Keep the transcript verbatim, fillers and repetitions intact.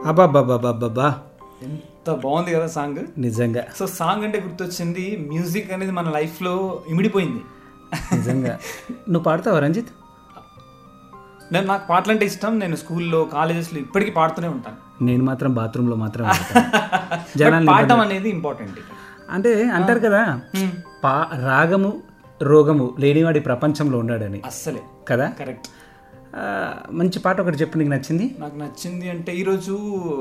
అబ్బాబ్బాబ్బాబ్బా ఎంత బాగుంది కదా సాంగ్ నిజంగా. సో సాంగ్ అంటే గుర్తొచ్చింది, మ్యూజిక్ అనేది మన లైఫ్లో ఇమిడిపోయింది నిజంగా. నువ్వు పాడతావా రంజిత్? నేను నాకు పాటలు అంటే ఇష్టం. నేను స్కూల్లో కాలేజెస్లో ఇప్పటికీ పాడుతూనే ఉంటాను. నేను మాత్రం బాత్రూంలో మాత్రం జనాలు పాడటం అనేది ఇంపార్టెంట్. అంటే అంటారు కదా, పా రాగము రోగము లేనివాడి ప్రపంచంలో ఉన్నాడని. అస్సలే కదా, కరెక్ట్. మంచి పాట ఒకటి చెప్పు, నీకు నచ్చింది. నాకు నచ్చింది అంటే ఈరోజు